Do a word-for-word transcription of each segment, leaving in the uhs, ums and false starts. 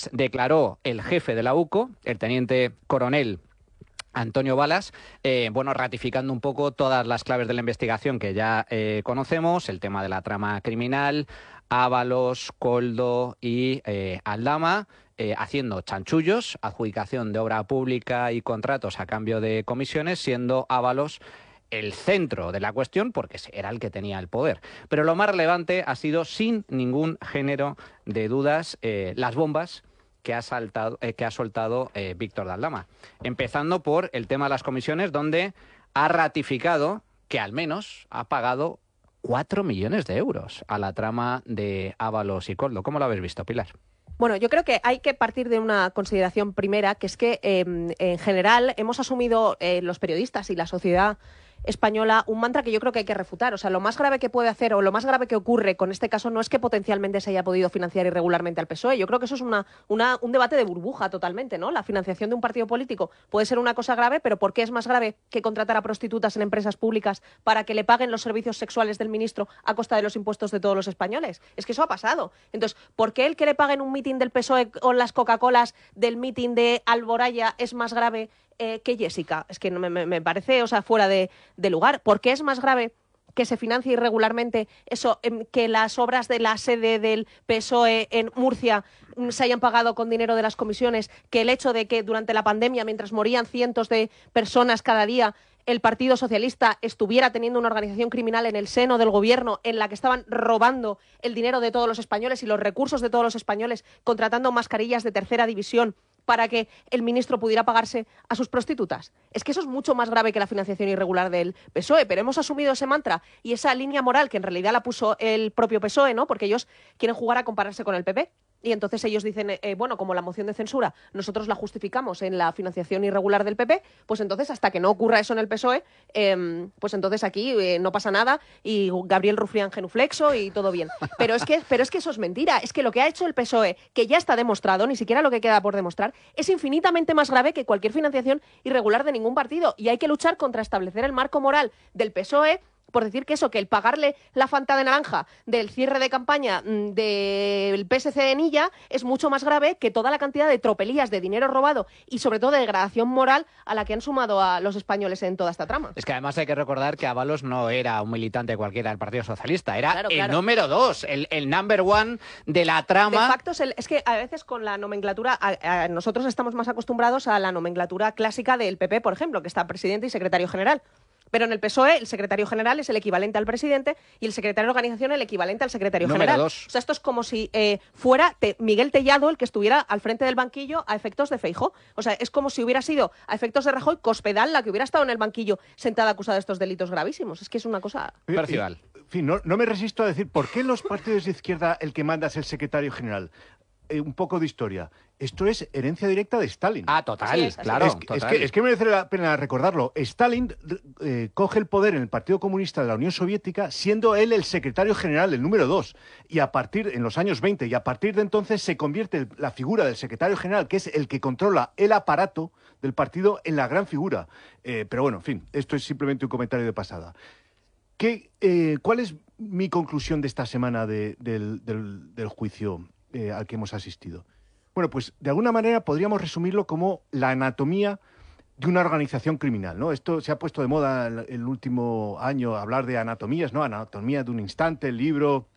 pues declaró el jefe de la U C O, el teniente coronel Antonio Balas, eh, bueno, ratificando un poco todas las claves de la investigación que ya eh, conocemos, el tema de la trama criminal, Ábalos, Koldo y eh, Aldama, eh, haciendo chanchullos, adjudicación de obra pública y contratos a cambio de comisiones, siendo Ábalos el centro de la cuestión porque era el que tenía el poder. Pero lo más relevante ha sido, sin ningún género de dudas, eh, las bombas que ha, saltado, eh, que ha soltado eh, Víctor de Aldama. Empezando por el tema de las comisiones, donde ha ratificado que al menos ha pagado cuatro millones de euros a la trama de Ábalos y Koldo. ¿Cómo lo habéis visto, Pilar? Bueno, yo creo que hay que partir de una consideración primera, que es que eh, en general hemos asumido eh, los periodistas y la sociedad española un mantra que yo creo que hay que refutar. O sea, lo más grave que puede hacer o lo más grave que ocurre con este caso no es que potencialmente se haya podido financiar irregularmente al P S O E. Yo creo que eso es una, una, un debate de burbuja totalmente, ¿no? La financiación de un partido político puede ser una cosa grave, pero ¿por qué es más grave que contratar a prostitutas en empresas públicas para que le paguen los servicios sexuales del ministro a costa de los impuestos de todos los españoles? Es que eso ha pasado. Entonces, ¿por qué el que le paguen un mitin del P S O E o las Coca-Colas del mitin de Alboraya es más grave Eh, que Jessica? Es que me, me, me parece, o sea, fuera de, de lugar. ¿Por qué es más grave que se financie irregularmente eso, eh, que las obras de la sede del P S O E en Murcia mm, se hayan pagado con dinero de las comisiones, que el hecho de que durante la pandemia, mientras morían cientos de personas cada día, el Partido Socialista estuviera teniendo una organización criminal en el seno del gobierno en la que estaban robando el dinero de todos los españoles y los recursos de todos los españoles, contratando mascarillas de tercera división para que el ministro pudiera pagarse a sus prostitutas? Es que eso es mucho más grave que la financiación irregular del P S O E, pero hemos asumido ese mantra y esa línea moral que en realidad la puso el propio P S O E, ¿no? Porque ellos quieren jugar a compararse con el P P. Y entonces ellos dicen, eh, bueno, como la moción de censura nosotros la justificamos en la financiación irregular del P P, pues entonces hasta que no ocurra eso en el P S O E, eh, pues entonces aquí eh, no pasa nada y Gabriel Rufián genuflexo y todo bien. Pero es que, pero es que eso es mentira. Es que lo que ha hecho el P S O E, que ya está demostrado, ni siquiera lo que queda por demostrar, es infinitamente más grave que cualquier financiación irregular de ningún partido. Y hay que luchar contra establecer el marco moral del P S O E por decir que eso, que el pagarle la Fanta de naranja del cierre de campaña mmm, del P S C de Nilla es mucho más grave que toda la cantidad de tropelías de dinero robado y sobre todo de degradación moral a la que han sumado a los españoles en toda esta trama. Es que además hay que recordar que Ábalos no era un militante cualquiera del Partido Socialista, era claro, el claro. número dos, el, el number one de la trama. De facto, es, el, es que a veces con la nomenclatura, a, a nosotros estamos más acostumbrados a la nomenclatura clásica del P P, por ejemplo, que está presidente y secretario general. Pero en el P S O E el secretario general es el equivalente al presidente y el secretario de organización el equivalente al secretario Número general. dos. O sea, esto es como si eh, fuera te, Miguel Tellado el que estuviera al frente del banquillo a efectos de Feijóo. O sea, es como si hubiera sido a efectos de Rajoy Cospedal la que hubiera estado en el banquillo sentada acusada de estos delitos gravísimos. Es que es una cosa... Percival. En fin, no, no me resisto a decir, ¿por qué en los partidos de izquierda el que manda es el secretario general? Eh, un poco de historia. Esto es herencia directa de Stalin. Ah, total, Así es, así claro. Es, total. es, que, es que merece la pena recordarlo. Stalin eh, coge el poder en el Partido Comunista de la Unión Soviética siendo él el secretario general, el número dos. Y a partir, en los años veinte, y a partir de entonces se convierte la figura del secretario general, que es el que controla el aparato del partido, en la gran figura. Eh, pero bueno, en fin, esto es simplemente un comentario de pasada. ¿Qué, eh, ¿Cuál es mi conclusión de esta semana de, del, del, del juicio eh, al que hemos asistido? Bueno, pues de alguna manera podríamos resumirlo como la anatomía de una organización criminal, ¿no? Esto se ha puesto de moda el, el último año, hablar de anatomías, ¿no? Anatomía de un instante, el libro,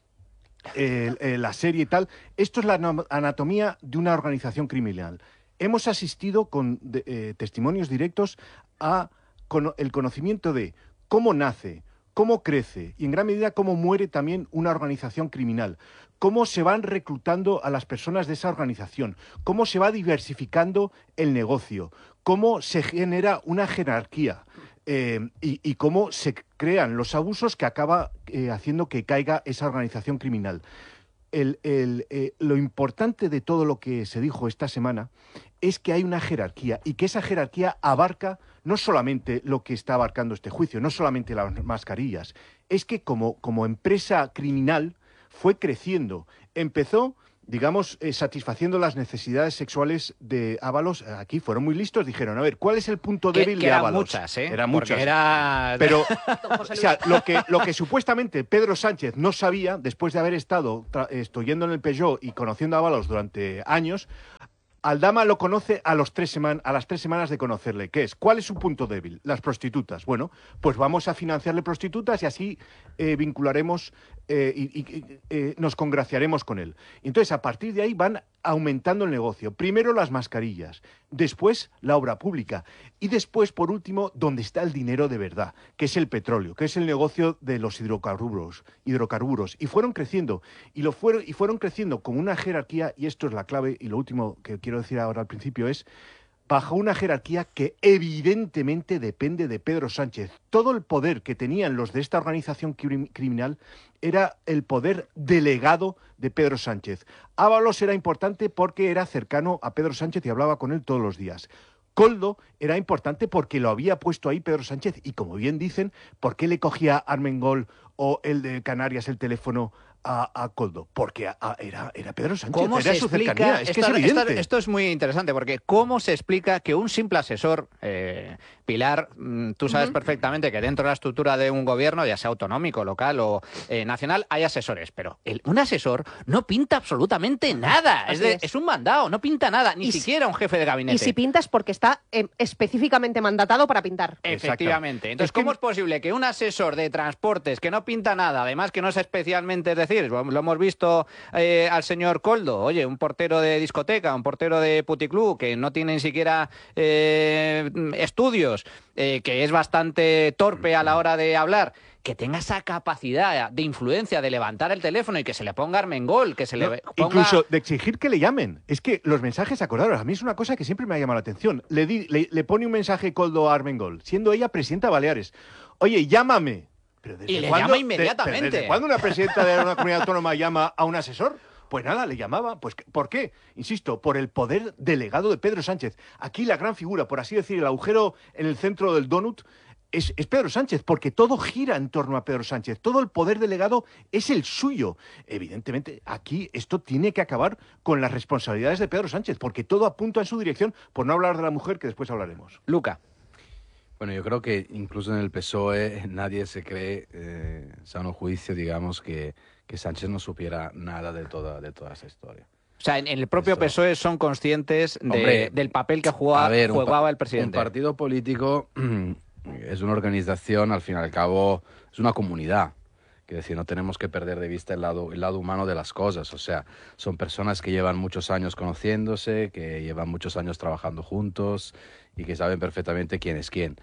eh, eh, la serie y tal. Esto es la anatomía de una organización criminal. Hemos asistido con de, eh, testimonios directos a con, el conocimiento de cómo nace, cómo crece y en gran medida cómo muere también una organización criminal, cómo se van reclutando a las personas de esa organización, cómo se va diversificando el negocio, cómo se genera una jerarquía eh, y, y cómo se crean los abusos que acaba eh, haciendo que caiga esa organización criminal. El, el, eh, lo importante de todo lo que se dijo esta semana es que hay una jerarquía y que esa jerarquía abarca no solamente lo que está abarcando este juicio, no solamente las mascarillas, es que como, como empresa criminal fue creciendo. Empezó, digamos, eh, satisfaciendo las necesidades sexuales de Ábalos. Aquí fueron muy listos, dijeron, a ver, ¿cuál es el punto que, débil que de eran Ábalos? muchas, ¿eh? Eran Porque muchas. Era... Pero, o sea, lo que, lo que supuestamente Pedro Sánchez no sabía, después de haber estado estoyendo en el Peugeot y conociendo a Ábalos durante años, Aldama lo conoce a, los tres seman a las tres semanas de conocerle. ¿Qué es? ¿Cuál es su punto débil? Las prostitutas. Bueno, pues vamos a financiarle prostitutas y así eh, vincularemos eh, y, y eh, nos congraciaremos con él. Entonces, a partir de ahí van aumentando el negocio. Primero las mascarillas, después la obra pública y después, por último, donde está el dinero de verdad, que es el petróleo, que es el negocio de los hidrocarburos, hidrocarburos. Y fueron creciendo, y, lo fueron, y fueron creciendo con una jerarquía, y esto es la clave, y lo último que quiero decir ahora al principio es, bajo una jerarquía que evidentemente depende de Pedro Sánchez. Todo el poder que tenían los de esta organización crim criminal era el poder delegado de Pedro Sánchez. Ábalos era importante porque era cercano a Pedro Sánchez y hablaba con él todos los días. Koldo era importante porque lo había puesto ahí Pedro Sánchez y, como bien dicen, ¿por qué le cogía Armengol o el de Canarias el teléfono a, a Koldo? Porque a, a, era, era Pedro Sánchez, ¿Cómo era se su explica? cercanía, es que Esto, es evidente. esto, esto es muy interesante, porque ¿cómo se explica que un simple asesor, eh, Pilar, tú sabes uh-huh. perfectamente que dentro de la estructura de un gobierno, ya sea autonómico, local o eh, nacional, hay asesores, pero el, un asesor no pinta absolutamente nada, es, de, es. es un mandado, no pinta nada, ni y siquiera si, un jefe de gabinete. Y si pinta es porque está eh, específicamente mandatado para pintar. Efectivamente. Entonces, es que... ¿cómo es posible que un asesor de transportes que no pinta nada, además que no es especialmente, es decir, lo hemos visto eh, al señor Koldo, oye, un portero de discoteca, un portero de puticlub, que no tiene ni siquiera eh, estudios, eh, que es bastante torpe a la hora de hablar, que tenga esa capacidad de influencia, de levantar el teléfono y que se le ponga Armengol, que se no, le ponga... Incluso de exigir que le llamen. Es que los mensajes, acordaros, a mí es una cosa que siempre me ha llamado la atención. Le, di, le, le pone un mensaje Koldo a Armengol, siendo ella presidenta de Baleares. Oye, llámame. Pero y le llama inmediatamente. De, ¿Desde cuándo una presidenta de una comunidad autónoma llama a un asesor? Pues nada, le llamaba. Pues, ¿por qué? Insisto, por el poder delegado de Pedro Sánchez. Aquí la gran figura, por así decir, el agujero en el centro del donut, es, es Pedro Sánchez, porque todo gira en torno a Pedro Sánchez. Todo el poder delegado es el suyo. Evidentemente, aquí esto tiene que acabar con las responsabilidades de Pedro Sánchez, porque todo apunta en su dirección, por no hablar de la mujer, que después hablaremos. Luca. Bueno, yo creo que incluso en el P S O E nadie se cree, eh, sano juicio, digamos, que, que Sánchez no supiera nada de toda, de toda esa historia. O sea, en, en el propio Eso. P S O E son conscientes de, Hombre, del papel que jugaba, ver, jugaba el presidente. Un partido político es una organización, al fin y al cabo, es una comunidad. Quiero decir, no tenemos que perder de vista el lado, el lado humano de las cosas. O sea, son personas que llevan muchos años conociéndose, que llevan muchos años trabajando juntos y que saben perfectamente quién es quién.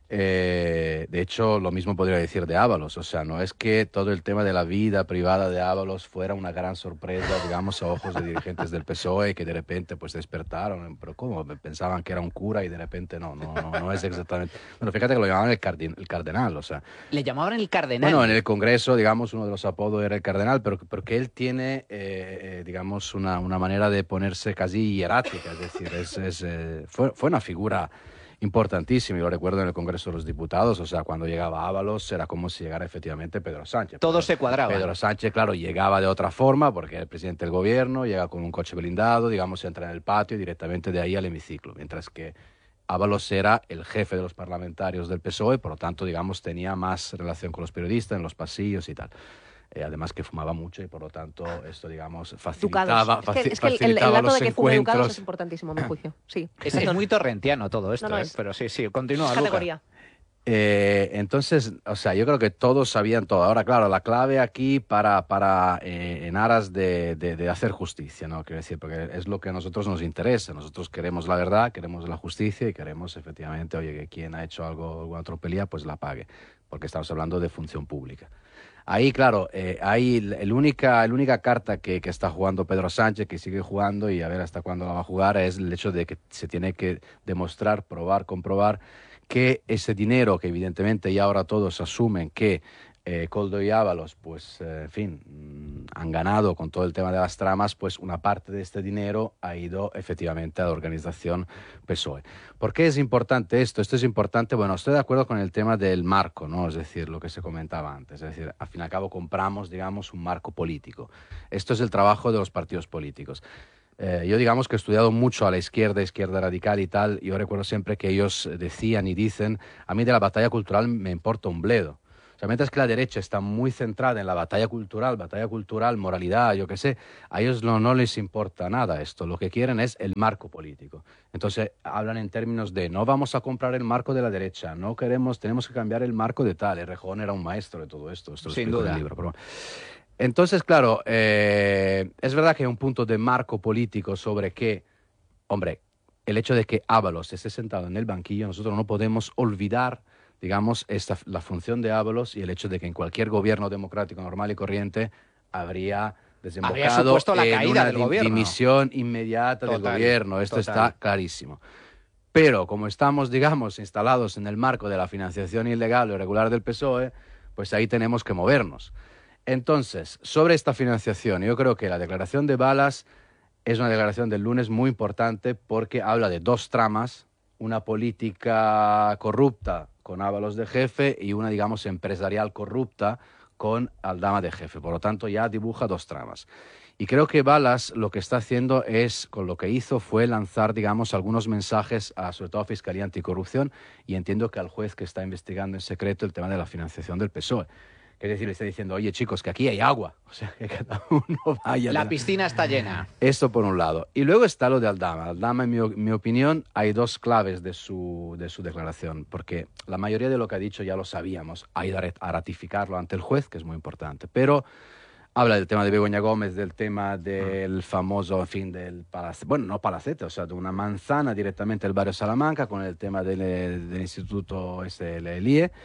Eh, de hecho, lo mismo podría decir de Ábalos. O sea, no es que todo el tema de la vida privada de Ábalos fuera una gran sorpresa, digamos, a ojos de dirigentes del P S O E que de repente pues despertaron. Pero ¿cómo? Pensaban que era un cura y de repente no, no, no, no es exactamente... Bueno, fíjate que lo llamaban el, cardin, el cardenal, o sea... Le llamaban el cardenal. Bueno, en el Congreso, digamos, uno de los apodos era el cardenal, pero porque él tiene, eh, eh, digamos, una, una manera de ponerse casi hierática, es decir, es, es, eh, fue, fue una figura importantísimo, y lo recuerdo en el Congreso de los Diputados, o sea, cuando llegaba Ábalos era como si llegara efectivamente Pedro Sánchez. Todo Pedro, se cuadraba. Pedro Sánchez, claro, llegaba de otra forma, porque era el presidente del gobierno, llega con un coche blindado, digamos, entra en el patio y directamente de ahí al hemiciclo, mientras que Ábalos era el jefe de los parlamentarios del P S O E, por lo tanto, digamos, tenía más relación con los periodistas en los pasillos y tal. Eh, además que fumaba mucho y por lo tanto esto, digamos, facilitaba, es que, es que facilitaba el, el dato los de que fume encuentros. Ducados es importantísimo, a mi juicio. Sí. Es, es muy torrentiano todo esto, no, no ¿eh? es, pero sí, sí, continúa, es Luca. categoría. Eh, entonces, o sea, yo creo que todos sabían todo. Ahora, claro, la clave aquí para, para eh, en aras de, de, de hacer justicia, ¿no? Quiero decir, porque es lo que a nosotros nos interesa. Nosotros queremos la verdad, queremos la justicia y queremos efectivamente, oye, que quien ha hecho algo, alguna tropelía, pues la pague, porque estamos hablando de función pública. Ahí, claro, eh, ahí el única, la única carta que, que está jugando Pedro Sánchez, que sigue jugando y a ver hasta cuándo la va a jugar, es el hecho de que se tiene que demostrar, probar, comprobar que ese dinero que evidentemente ya ahora todos asumen que eh, Koldo y Ábalos, pues, eh, en fin, mmm, han ganado con todo el tema de las tramas, pues una parte de este dinero ha ido efectivamente a la organización P S O E. ¿Por qué es importante esto? Esto es importante, bueno, estoy de acuerdo con el tema del marco, ¿no? Es decir, lo que se comentaba antes, es decir, al fin y al cabo compramos, digamos, un marco político. Esto es el trabajo de los partidos políticos. Eh, yo digamos que he estudiado mucho a la izquierda, izquierda radical y tal, y yo recuerdo siempre que ellos decían y dicen, a mí de la batalla cultural me importa un bledo. O sea, mientras que la derecha está muy centrada en la batalla cultural, batalla cultural, moralidad, yo qué sé, a ellos no, no les importa nada esto. Lo que quieren es el marco político. Entonces hablan en términos de no vamos a comprar el marco de la derecha, no queremos, tenemos que cambiar el marco de tal. Errejón era un maestro de todo esto. Esto lo Sin explico en duda. el libro, pero... Entonces, claro, eh, es verdad que hay un punto de marco político sobre que, hombre, el hecho de que Ábalos esté sentado en el banquillo, nosotros no podemos olvidar, digamos, esta, la función de Ábalos y el hecho de que en cualquier gobierno democrático normal y corriente habría Habría desembocado supuesto la en caída una del di- gobierno. dimisión inmediata del Total, gobierno. Esto total. está clarísimo. Pero como estamos, digamos, instalados en el marco de la financiación ilegal o irregular del P S O E, pues ahí tenemos que movernos. Entonces, sobre esta financiación, yo creo que la declaración de Balas es una declaración del lunes muy importante porque habla de dos tramas, una política corrupta con Ábalos de jefe y una, digamos, empresarial corrupta con Aldama de jefe. Por lo tanto, ya dibuja dos tramas. Y creo que Balas lo que está haciendo es, con lo que hizo, fue lanzar, digamos, algunos mensajes a, sobre todo, a Fiscalía Anticorrupción y entiendo que al juez que está investigando en secreto el tema de la financiación del P S O E. Es decir, le está diciendo, oye, chicos, que aquí hay agua. O sea, que cada uno vaya... La de piscina está llena. Esto por un lado. Y luego está lo de Aldama. Aldama, en mi, mi opinión, hay dos claves de su, de su declaración, porque la mayoría de lo que ha dicho ya lo sabíamos. Ha ido a ratificarlo ante el juez, que es muy importante. Pero habla del tema de Begoña Gómez, del tema del famoso, en fin, del palacete, bueno, no palacete, o sea, de una manzana directamente del barrio Salamanca, con el tema del, del instituto este, el I E.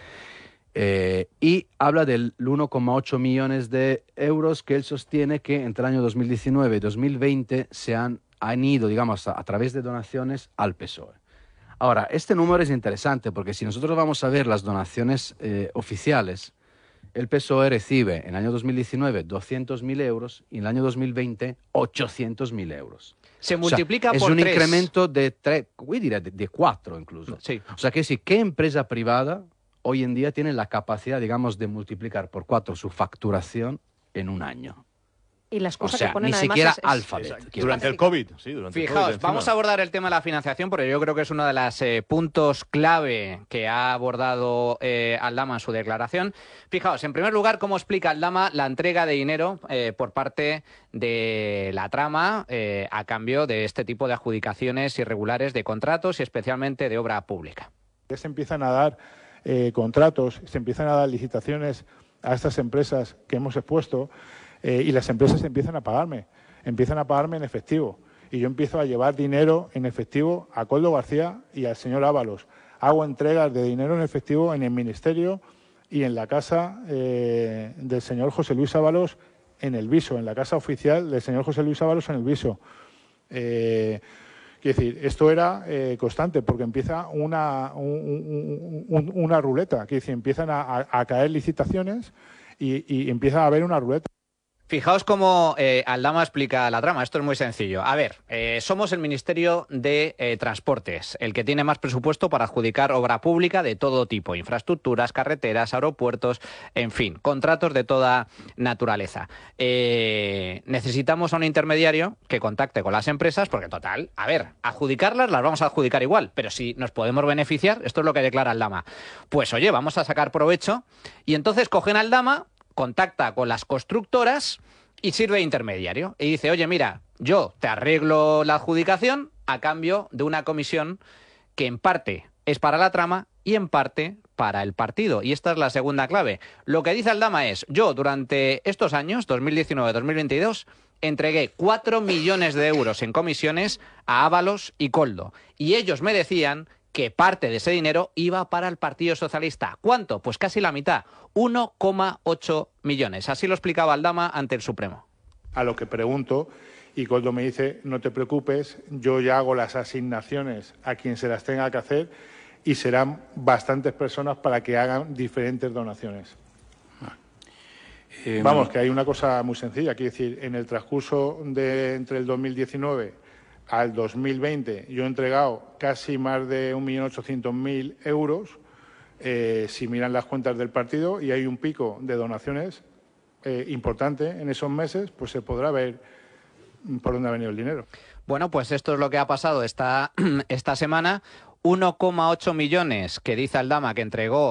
Eh, y habla del uno coma ocho millones de euros que él sostiene que entre el año dos mil diecinueve y dos mil veinte se han, han ido, digamos, a, a través de donaciones al P S O E. Ahora, este número es interesante porque si nosotros vamos a ver las donaciones eh, oficiales, el P S O E recibe en el año dos mil diecinueve doscientos mil euros y en el año dos mil veinte ochocientos mil euros. Se multiplica o sea, por es un tres. incremento de tres, voy diré de, de cuatro incluso. Sí. O sea que sí, ¿qué empresa privada hoy en día tiene la capacidad, digamos, de multiplicar por cuatro su facturación en un año? Y la O excusa sea, que ponen ni además siquiera es- es- Alphabet. Exacto. quiero Durante el decir. COVID, sí, durante el COVID. Fijaos, encima. vamos a abordar el tema de la financiación porque yo creo que es uno de los eh, puntos clave que ha abordado eh, Aldama en su declaración. Fijaos, en primer lugar, cómo explica Aldama la entrega de dinero eh, por parte de la trama eh, a cambio de este tipo de adjudicaciones irregulares de contratos y especialmente de obra pública. Ya se empiezan a dar eh, contratos, se empiezan a dar licitaciones a estas empresas que hemos expuesto eh, y las empresas empiezan a pagarme, empiezan a pagarme en efectivo. Y yo empiezo a llevar dinero en efectivo a Coldo García y al señor Ábalos. Hago entregas de dinero en efectivo en el Ministerio y en la casa eh, del señor José Luis Ábalos en el Viso, en la casa oficial del señor José Luis Ábalos en el Viso. Eh, Quiero decir, esto era eh, constante porque empieza una, un, un, una ruleta. Quiero decir, empiezan a, a, a caer licitaciones y, y empieza a haber una ruleta. Fijaos cómo eh, Aldama explica la trama. Esto es muy sencillo. A ver, eh, somos el Ministerio de eh, Transportes, el que tiene más presupuesto para adjudicar obra pública de todo tipo, infraestructuras, carreteras, aeropuertos, en fin, contratos de toda naturaleza. Eh, necesitamos a un intermediario que contacte con las empresas porque, total, a ver, adjudicarlas las vamos a adjudicar igual, pero si nos podemos beneficiar, esto es lo que declara Aldama, pues oye, vamos a sacar provecho y entonces cogen a Aldama, contacta con las constructoras y sirve de intermediario. Y dice, oye, mira, yo te arreglo la adjudicación a cambio de una comisión que en parte es para la trama y en parte para el partido. Y esta es la segunda clave. Lo que dice Aldama es, yo durante estos años, dos mil diecinueve a dos mil veintidós, entregué cuatro millones de euros en comisiones a Ábalos y Coldo. Y ellos me decían que parte de ese dinero iba para el Partido Socialista. ¿Cuánto? Pues casi la mitad, uno coma ocho millones. Así lo explicaba Aldama ante el Supremo. A lo que pregunto, y Coldo me dice, no te preocupes, yo ya hago las asignaciones a quien se las tenga que hacer y serán bastantes personas para que hagan diferentes donaciones. Eh, Vamos, que hay una cosa muy sencilla, quiero decir, en el transcurso de entre el dos mil diecinueve al dos mil veinte yo he entregado casi más de un millón ochocientos mil euros, eh, si miran las cuentas del partido, y hay un pico de donaciones eh, importante en esos meses, pues se podrá ver por dónde ha venido el dinero. Bueno, pues esto es lo que ha pasado esta, esta semana. uno coma ocho millones que dice Aldama que entregó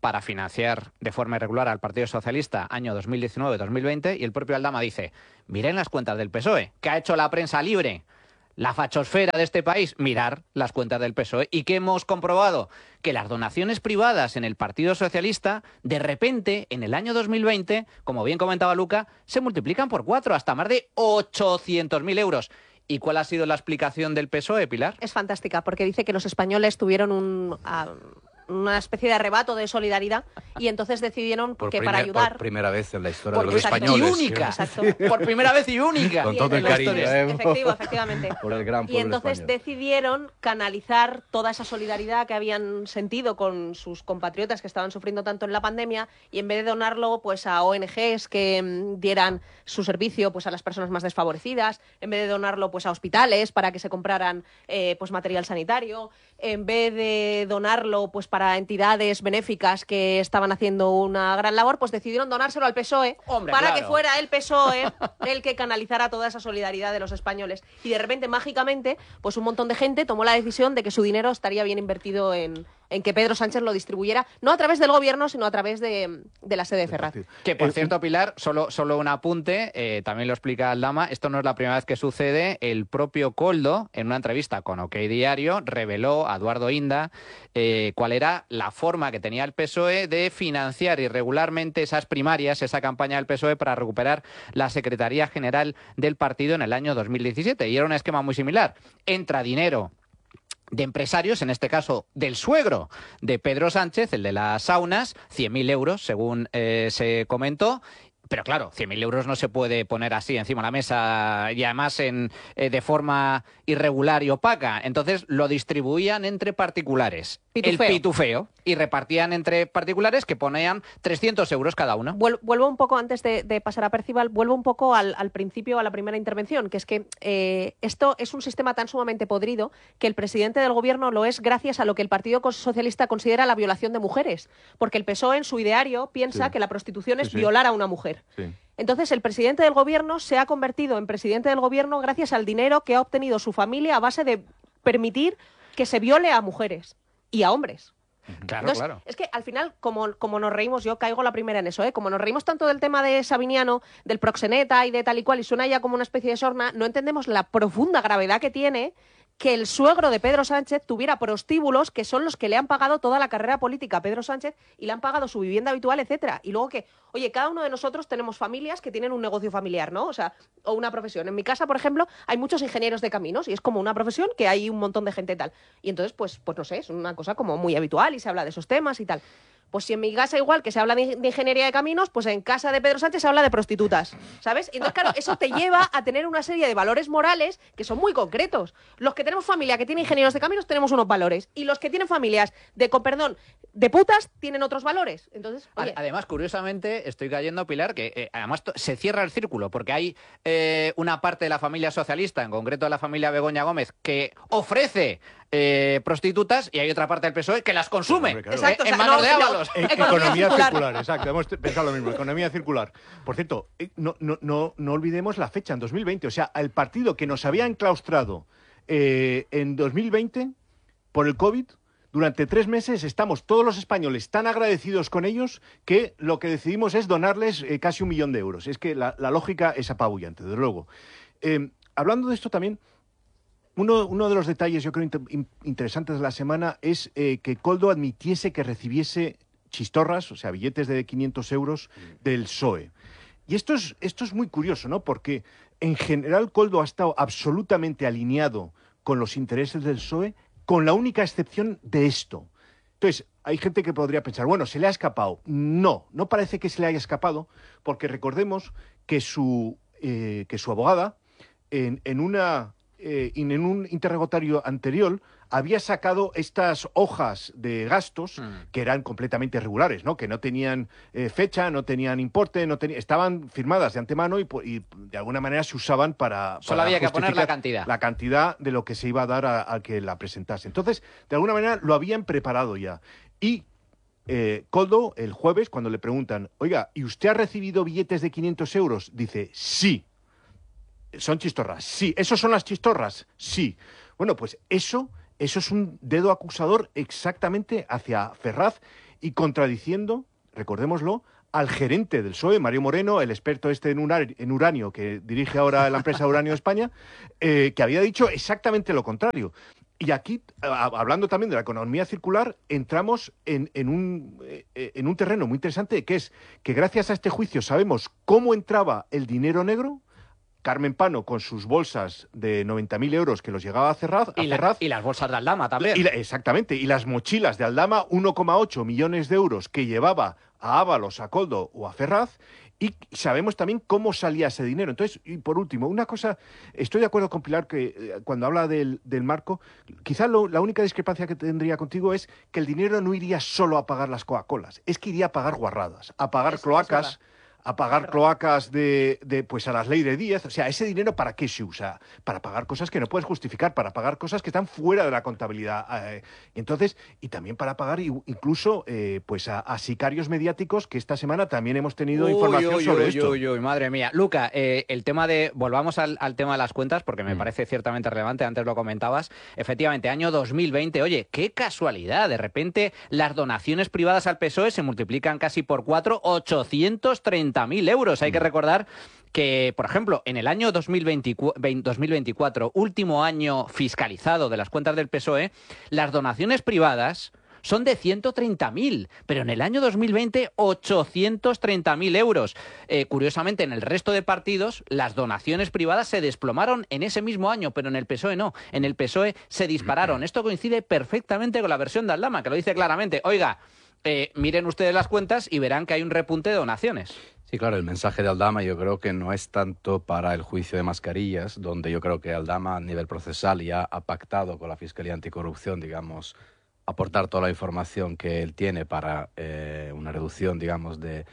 para financiar de forma irregular al Partido Socialista año dos mil diecinueve dos mil veinte, y el propio Aldama dice, miren las cuentas del P S O E, que ha hecho la prensa libre, la fachosfera de este país, mirar las cuentas del P S O E. ¿Y qué hemos comprobado? Que las donaciones privadas en el Partido Socialista, de repente, en el año dos mil veinte, como bien comentaba Luca, se multiplican por cuatro, hasta más de ochocientos mil euros. ¿Y cuál ha sido la explicación del P S O E, Pilar? Es fantástica, porque dice que los españoles tuvieron un... Uh, una especie de arrebato de solidaridad y entonces decidieron por que primer, para ayudar... Por primera vez en la historia por, de los exacto, españoles. Y única. Exacto. Por primera vez y única. Con Y todo el cariño. entonces, ¿eh? Efectivo, efectivamente. Por el gran Y pueblo entonces español. decidieron canalizar toda esa solidaridad que habían sentido con sus compatriotas que estaban sufriendo tanto en la pandemia, y en vez de donarlo pues a O N Ges que mmm, dieran su servicio pues a las personas más desfavorecidas, en vez de donarlo pues a hospitales para que se compraran eh, pues material sanitario, en vez de donarlo pues para entidades benéficas que estaban haciendo una gran labor, pues decidieron donárselo al P S O E. Hombre, para claro. que fuera el P S O E el que canalizara toda esa solidaridad de los españoles. Y de repente, mágicamente, pues un montón de gente tomó la decisión de que su dinero estaría bien invertido en, en que Pedro Sánchez lo distribuyera, no a través del gobierno, sino a través de, de la sede de Ferraz. Que, por Eh, cierto, Pilar, solo, solo un apunte, eh, también lo explica Aldama, esto no es la primera vez que sucede. El propio Koldo, en una entrevista con OK Diario, reveló a Eduardo Inda eh, cuál era la forma que tenía el P S O E de financiar irregularmente esas primarias, esa campaña del P S O E para recuperar la Secretaría General del partido en el año dos mil diecisiete. Y era un esquema muy similar. Entra dinero de empresarios, en este caso del suegro de Pedro Sánchez, el de las saunas, cien mil euros, según eh, se comentó. Pero claro, cien mil euros no se puede poner así encima de la mesa y además en, eh, de forma irregular y opaca. Entonces lo distribuían entre particulares. Pitufeo. El pitufeo. Y repartían entre particulares que ponían trescientos euros cada uno. Vuel- Vuelvo un poco, antes de, de pasar a Percival, vuelvo un poco al, al principio, a la primera intervención, que es que eh, esto es un sistema tan sumamente podrido que el presidente del gobierno lo es gracias a lo que el Partido Socialista considera la violación de mujeres. Porque el P S O E en su ideario piensa Sí. que la prostitución es Sí, sí. violar a una mujer. Sí. Entonces, el presidente del gobierno se ha convertido en presidente del gobierno gracias al dinero que ha obtenido su familia a base de permitir que se viole a mujeres y a hombres. Claro, Entonces, claro. es que al final, como, como nos reímos, yo caigo la primera en eso, ¿eh? Como nos reímos tanto del tema de Sabiniano, del proxeneta y de tal y cual, y suena ya como una especie de sorna, no entendemos la profunda gravedad que tiene que el suegro de Pedro Sánchez tuviera prostíbulos que son los que le han pagado toda la carrera política a Pedro Sánchez y le han pagado su vivienda habitual, etcétera. Y luego que, oye, cada uno de nosotros tenemos familias que tienen un negocio familiar, ¿no? O sea, o una profesión. En mi casa, por ejemplo, hay muchos ingenieros de caminos y es como una profesión que hay un montón de gente y tal. Y entonces, pues, pues no sé, es una cosa como muy habitual y se habla de esos temas y tal. Pues si en mi casa igual que se habla de, de ingeniería de caminos, pues en casa de Pedro Sánchez se habla de prostitutas, ¿sabes? Y entonces, claro, eso te lleva a tener una serie de valores morales que son muy concretos. Los que tenemos familia que tiene ingenieros de caminos tenemos unos valores. Y los que tienen familias de, con perdón, de putas tienen otros valores. Entonces, oye, Además, curiosamente, estoy cayendo, Pilar, que eh, además to- se cierra el círculo, porque hay eh, una parte de la familia socialista, en concreto de la familia Begoña Gómez, que ofrece eh, prostitutas, y hay otra parte del P S O E que las consume. Hombre, claro. Exacto, eh, en o sea, manos no, de no, Ábalos. E- Economía economía circular. circular. Exacto, hemos pensado lo mismo, economía circular. Por cierto, eh, no, no, no, no olvidemos la fecha, en dos mil veinte, o sea, el partido que nos había enclaustrado eh, en dos mil veinte por el COVID, durante tres meses estamos todos los españoles tan agradecidos con ellos que lo que decidimos es donarles eh, casi un millón de euros. Es que la, la lógica es apabullante, desde luego. Eh, hablando de esto también, Uno, uno de los detalles, yo creo, inter- in- interesantes de la semana es eh, que Koldo admitiese que recibiese chistorras, o sea, billetes de quinientos euros del P S O E. Y esto es, esto es muy curioso, ¿no? Porque en general Koldo ha estado absolutamente alineado con los intereses del P S O E, con la única excepción de esto. Entonces, hay gente que podría pensar, bueno, ¿se le ha escapado? No, no parece que se le haya escapado, porque recordemos que su, eh, que su abogada, en, en una... Eh, en un interrogatorio anterior había sacado estas hojas de gastos Mm. que eran completamente irregulares, ¿no? Que no tenían eh, fecha, no tenían importe, no tenían, estaban firmadas de antemano y, po- y de alguna manera se usaban para... Solo para había que poner la justificar cantidad. La cantidad de lo que se iba a dar a- al que la presentase. Entonces, de alguna manera lo habían preparado ya. Y eh, Koldo, el jueves, cuando le preguntan, oiga, ¿y usted ha recibido billetes de quinientos euros? Dice, sí. ¿Son chistorras? Sí. ¿Esos son las chistorras? Sí. Bueno, pues eso, eso es un dedo acusador exactamente hacia Ferraz y contradiciendo, recordémoslo, al gerente del P S O E, Mario Moreno, el experto este en, unar, en uranio, que dirige ahora la empresa Uranio España, eh, que había dicho exactamente lo contrario. Y aquí, a, hablando también de la economía circular, entramos en, en, un, eh, en un terreno muy interesante, que es que gracias a este juicio sabemos cómo entraba el dinero negro. Carmen Pano con sus bolsas de noventa mil euros que los llegaba a Ferraz. A y, la, Ferraz y las bolsas de Aldama también. y la, exactamente. Y las mochilas de Aldama, uno coma ocho millones de euros que llevaba a Ábalos, a Coldo o a Ferraz. Y sabemos también cómo salía ese dinero. Entonces, y por último, una cosa, estoy de acuerdo con Pilar que eh, cuando habla del, del marco, quizás la única discrepancia que tendría contigo es que el dinero no iría solo a pagar las Coca-Colas, es que iría a pagar guarradas, a pagar Es- cloacas, es a pagar clocas de, de, pues a las ley de Díaz. O sea, ¿ese dinero para qué se usa? Para pagar cosas que no puedes justificar, para pagar cosas que están fuera de la contabilidad. Eh, entonces, y también para pagar incluso eh, pues a, a sicarios mediáticos, que esta semana también hemos tenido uy, información uy, sobre uy, esto. Uy, uy, madre mía. Luca, eh, el tema de... Volvamos al, al tema de las cuentas, porque me Mm. parece ciertamente relevante, antes lo comentabas. Efectivamente, año dos mil veinte, oye, qué casualidad, de repente las donaciones privadas al P S O E se multiplican casi por cuatro, ochocientos treinta mil euros. Hay que recordar que, por ejemplo, en el año dos mil veinticuatro, último año fiscalizado de las cuentas del P S O E, las donaciones privadas son de ciento treinta mil, pero en el año dos mil veinte, ochocientos treinta mil euros. Eh, curiosamente, en el resto de partidos, las donaciones privadas se desplomaron en ese mismo año, pero en el P S O E no. En el P S O E se dispararon. Esto coincide perfectamente con la versión de Aldama, que lo dice claramente. Oiga, eh, miren ustedes las cuentas y verán que hay un repunte de donaciones. Sí, claro, el mensaje de Aldama yo creo que no es tanto para el juicio de mascarillas, donde yo creo que Aldama a nivel procesal ya ha pactado con la Fiscalía Anticorrupción, digamos, aportar toda la información que él tiene para eh, una reducción, digamos, de,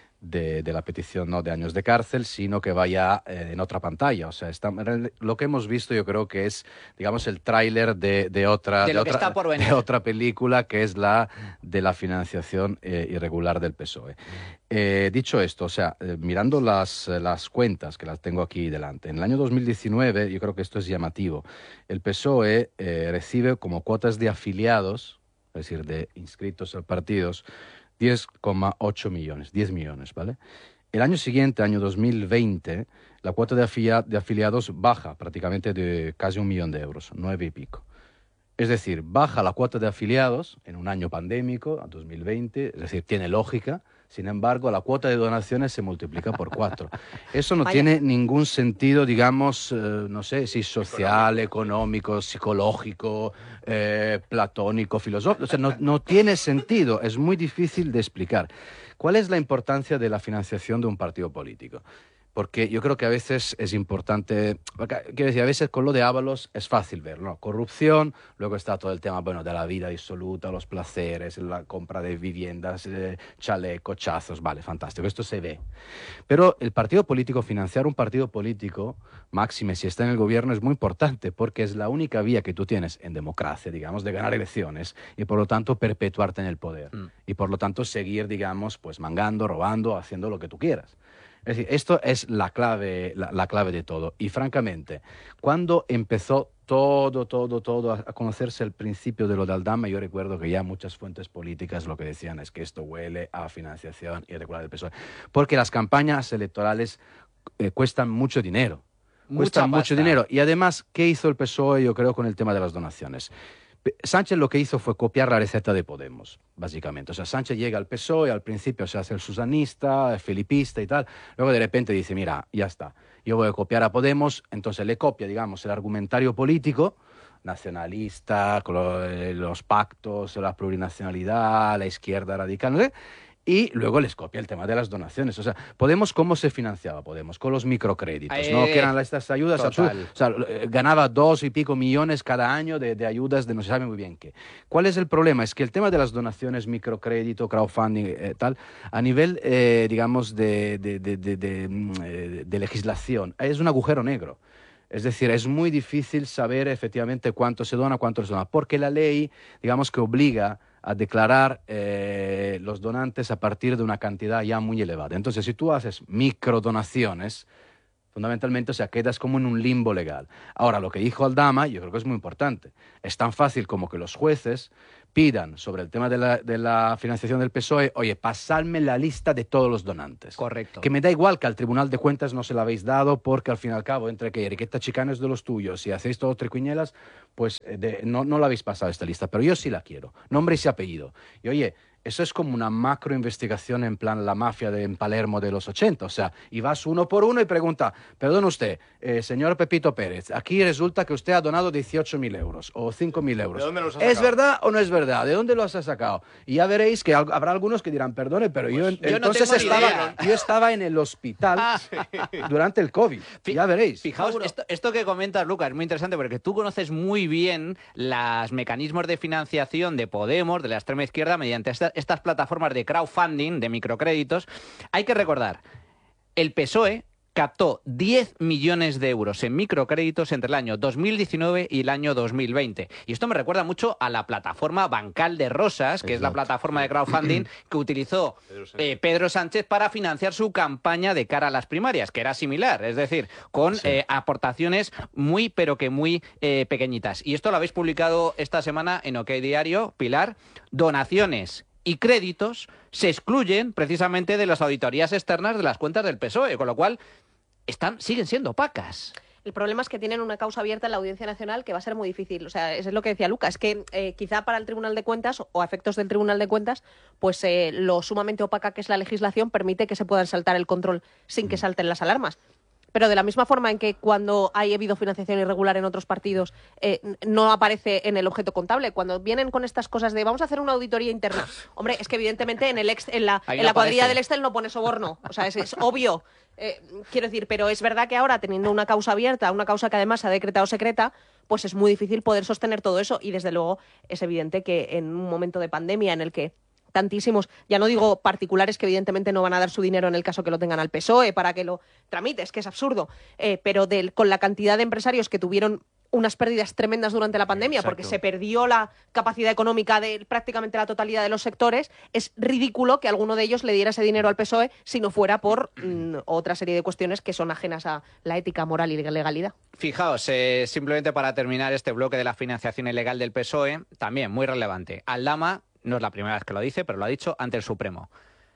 de, de la petición, no de años de cárcel, sino que vaya eh, en otra pantalla. O sea, está, lo que hemos visto yo creo que es, digamos, el tráiler de, de, otra, De de, lo que otra, está por venir. de otra película, que es la de la financiación eh, irregular del P S O E. Eh, dicho esto, o sea, eh, mirando las, las cuentas, que las tengo aquí delante, en el año dos mil diecinueve, yo creo que esto es llamativo, el P S O E eh, recibe como cuotas de afiliados, es decir, de inscritos a partidos, diez coma ocho millones, diez millones, ¿vale? El año siguiente, año dos mil veinte, la cuota de, afilia- de afiliados baja prácticamente de casi un millón de euros, nueve y pico. Es decir, baja la cuota de afiliados en un año pandémico, dos mil veinte, es decir, tiene lógica. Sin embargo, la cuota de donaciones se multiplica por cuatro. Eso no Vaya. tiene ningún sentido, digamos, eh, no sé, si social, económico, psicológico, eh, platónico, filosófico. O sea, no, no tiene sentido. Es muy difícil de explicar. ¿Cuál es la importancia de la financiación de un partido político? Porque yo creo que a veces es importante, quiero decir, a veces con lo de Ábalos es fácil verlo, ¿no? Corrupción, luego está todo el tema, bueno, de la vida disoluta, los placeres, la compra de viviendas, eh, chalecos, chazos, vale, fantástico, esto se ve. Pero el partido político, financiar un partido político, máxime si está en el gobierno, es muy importante porque es la única vía que tú tienes en democracia, digamos, de ganar elecciones y por lo tanto perpetuarte en el poder. Mm. Y por lo tanto seguir, digamos, pues mangando, robando, haciendo lo que tú quieras. Es decir, esto es la clave, la, la clave de todo. Y francamente, cuando empezó todo, todo, todo a, a conocerse el principio de lo de Aldama, yo recuerdo que ya muchas fuentes políticas lo que decían es que esto huele a financiación irregular del P S O E. Porque las campañas electorales eh, cuestan mucho dinero. Cuestan Mucha mucho pasta. dinero. Y además, ¿qué hizo el P S O E, yo creo, con el tema de las donaciones? Sánchez lo que hizo fue copiar la receta de Podemos, básicamente. O sea, Sánchez llega al P S O E, al principio se hace el susanista, el filipista y tal, luego de repente dice, mira, ya está, yo voy a copiar a Podemos, entonces le copia, digamos, el argumentario político, nacionalista, con lo- eh, los pactos, la plurinacionalidad, la izquierda radical, no sé, y luego les copia el tema de las donaciones. O sea, Podemos, ¿cómo se financiaba Podemos? Con los microcréditos, ¿no? Eh, Que eran estas ayudas total. absurdas. O sea, eh, ganaba dos y pico millones cada año de, de ayudas de no se sabe muy bien qué. ¿Cuál es el problema? Es que el tema de las donaciones, microcrédito, crowdfunding, eh, tal, a nivel, eh, digamos, de, de, de, de, de, mm, eh, de legislación, es un agujero negro. Es decir, es muy difícil saber efectivamente cuánto se dona, cuánto se dona, porque la ley, digamos que obliga a declarar eh, los donantes a partir de una cantidad ya muy elevada. Entonces, si tú haces microdonaciones, Fundamentalmente, o sea, quedas como en un limbo legal. Ahora, lo que dijo Aldama, yo creo que es muy importante. Es tan fácil como que los jueces pidan sobre el tema de la, de la financiación del P S O E, oye, pasadme la lista de todos los donantes. Correcto. Que me da igual que al Tribunal de Cuentas no se la habéis dado porque al fin y al cabo, entre que Enriqueta Chicano es de los tuyos y hacéis todo triquiñuelas, pues eh, de, no, no la habéis pasado esta lista. Pero yo sí la quiero. Nombre y apellido. Y oye, eso es como una macro investigación en plan la mafia de en Palermo de los ochenta. O sea, y vas uno por uno y pregunta, perdón usted, eh, señor Pepito Pérez, aquí resulta que usted ha donado dieciocho mil euros o cinco mil euros. ¿De dónde los ha ¿Es sacado? verdad o no es verdad? ¿De dónde los ha sacado? Y ya veréis que al- habrá algunos que dirán, perdone, pero yo, en- yo no entonces tengo ni estaba, idea. yo estaba en el hospital durante el COVID. Fi- Ya veréis. Fijaos, Seguro. esto, esto que comentas, Lucas, es muy interesante porque tú conoces muy bien los mecanismos de financiación de Podemos, de la extrema izquierda, mediante esta- estas plataformas de crowdfunding, de microcréditos. Hay que recordar, el P S O E captó diez millones de euros en microcréditos entre el año dos mil diecinueve y el año dos mil veinte. Y esto me recuerda mucho a la plataforma Bancal de Rosas, que es la Exacto. plataforma de crowdfunding que utilizó eh, Pedro Sánchez para financiar su campaña de cara a las primarias, que era similar, es decir, con Sí. eh, aportaciones muy, pero que muy eh, pequeñitas. Y esto lo habéis publicado esta semana en OK Diario, Pilar. Donaciones y créditos se excluyen precisamente de las auditorías externas de las cuentas del P S O E, con lo cual están, siguen siendo opacas. El problema es que tienen una causa abierta en la Audiencia Nacional que va a ser muy difícil. O sea, eso es lo que decía Lucas, que eh, quizá para el Tribunal de Cuentas o a efectos del Tribunal de Cuentas, pues eh, lo sumamente opaca que es la legislación permite que se puedan saltar el control sin que salten las alarmas. Pero de la misma forma en que cuando hay habido financiación irregular en otros partidos eh, n- no aparece en el objeto contable, cuando vienen con estas cosas de vamos a hacer una auditoría interna, hombre, es que evidentemente en el ex- en la, Ahí en no la cuadrilla aparece. del Excel no pone soborno, o sea, es, es obvio. Eh, quiero decir, pero es verdad que ahora teniendo una causa abierta, una causa que además se ha decretado secreta, pues es muy difícil poder sostener todo eso y desde luego es evidente que en un momento de pandemia en el que tantísimos, ya no digo particulares que evidentemente no van a dar su dinero en el caso que lo tengan al P S O E para que lo tramite, es que es absurdo, eh, pero del, con la cantidad de empresarios que tuvieron unas pérdidas tremendas durante la pandemia Exacto. porque se perdió la capacidad económica de prácticamente la totalidad de los sectores, es ridículo que alguno de ellos le diera ese dinero al P S O E si no fuera por mm, otra serie de cuestiones que son ajenas a la ética, moral y legalidad. Fijaos, eh, simplemente para terminar este bloque de la financiación ilegal del P S O E, también muy relevante. Aldama, no es la primera vez que lo dice, pero lo ha dicho ante el Supremo.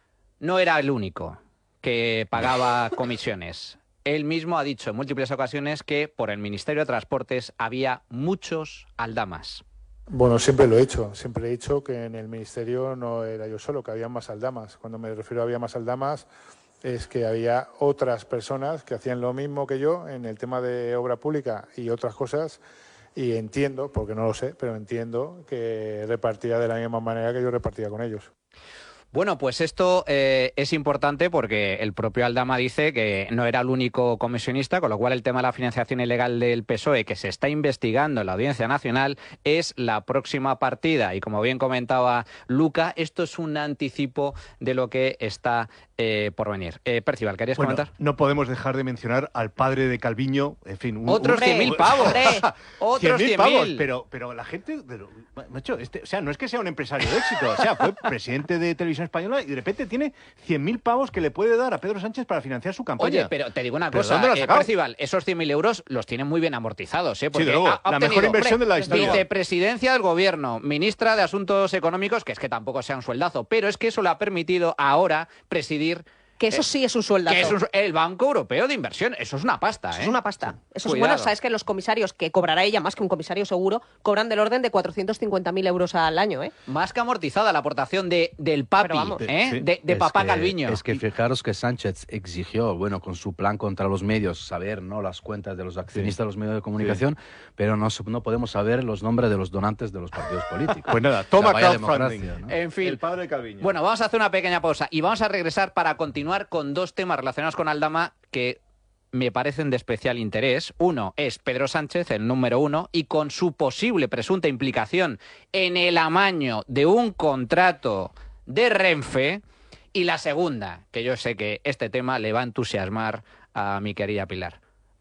No era el único que pagaba comisiones. Él mismo ha dicho en múltiples ocasiones que por el Ministerio de Transportes había muchos aldamas. Bueno, siempre lo he hecho. Siempre he dicho que en el Ministerio no era yo solo, que había más aldamas. Cuando me refiero a había más aldamas, es que había otras personas que hacían lo mismo que yo en el tema de obra pública y otras cosas. Y entiendo, porque no lo sé, pero entiendo que repartía de la misma manera que yo repartía con ellos. Bueno, pues esto eh, es importante porque el propio Aldama dice que no era el único comisionista, con lo cual el tema de la financiación ilegal del P S O E que se está investigando en la Audiencia Nacional es la próxima partida. Y como bien comentaba Luca, esto es un anticipo de lo que está eh, por venir. Eh, Percival, ¿querías Bueno, comentar? no podemos dejar de mencionar al padre de Calviño, en fin... Un, Otros un- cien mil pavos. Hombre, Otros cien mil cien pavos, mil. pero, pero la gente... Pero, macho, este, o sea, no es que sea un empresario de éxito, o sea, fue presidente de Televisión Española y de repente tiene cien mil pavos que le puede dar a Pedro Sánchez para financiar su campaña. Oye, pero te digo una ¿Pero cosa, dónde lo has eh, sacado? Percival, esos cien mil euros los tienen muy bien amortizados, ¿eh? Porque Sí, de luego, ha- ha la mejor obtenido, inversión de la historia. Vicepresidencia del Gobierno, ministra de Asuntos Económicos, que es que tampoco sea un sueldazo, pero es que eso le ha permitido ahora presidir que eso sí es un sueldazo. que es un- el Banco Europeo de Inversión. Eso es una pasta, ¿eh? Eso es una pasta. Eso es Cuidado. bueno. Sabes que los comisarios, que cobrará ella más que un comisario seguro, cobran del orden de cuatrocientos cincuenta mil euros al año, ¿eh? Más que amortizada la aportación de, del papi, Pero vamos. ¿eh? Sí. de, de Es papá que- Calviño. Es que fijaros que Sánchez exigió, bueno, con su plan contra los medios, saber no las cuentas de los accionistas de los medios de comunicación, pero no, s- no podemos saber los nombres de los donantes de los partidos políticos. Pues nada, O sea, toma vaya crowdfunding. democracia, ¿no? En fin. El padre de Calviño. Bueno, vamos a hacer una pequeña pausa y vamos a regresar para continuar con dos temas relacionados con Aldama que me parecen de especial interés. Uno es Pedro Sánchez, el número uno, y con su posible presunta implicación en el amaño de un contrato de Renfe. Y la segunda, que yo sé que este tema le va a entusiasmar a mi querida Pilar.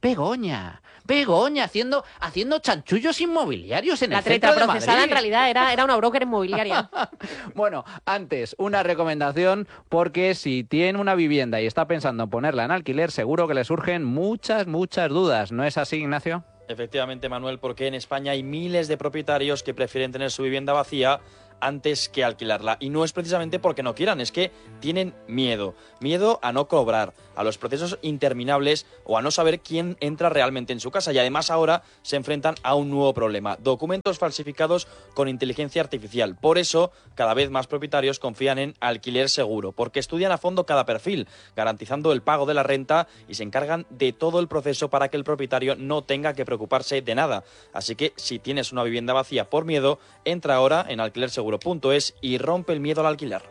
Begoña, Begoña, haciendo, haciendo chanchullos inmobiliarios en La el centro de tetraprocesada Madrid. en realidad era, era una broker inmobiliaria. Bueno, antes, una recomendación, porque si tiene una vivienda y está pensando en ponerla en alquiler, seguro que le surgen muchas, muchas dudas. ¿No es así, Ignacio? Efectivamente, Manuel, porque en España hay miles de propietarios que prefieren tener su vivienda vacía antes que alquilarla. Y no es precisamente porque no quieran, es que tienen miedo. Miedo a no cobrar, a los procesos interminables o a no saber quién entra realmente en su casa. Y además ahora se enfrentan a un nuevo problema: documentos falsificados con inteligencia artificial. Por eso, cada vez más propietarios confían en Alquiler Seguro, porque estudian a fondo cada perfil, garantizando el pago de la renta y se encargan de todo el proceso para que el propietario no tenga que preocuparse de nada. Así que si tienes una vivienda vacía por miedo, entra ahora en alquiler seguro punto es y rompe el miedo al alquiler.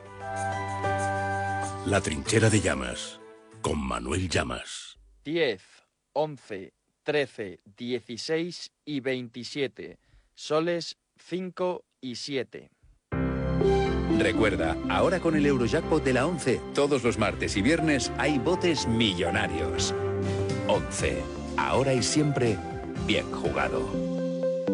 La trinchera de Llamas, con Manuel Llamas. diez, once, trece, dieciséis y veintisiete. Soles cinco y siete. Recuerda, ahora con el Eurojackpot de la once, todos los martes y viernes hay botes millonarios. once. Ahora y siempre, bien jugado.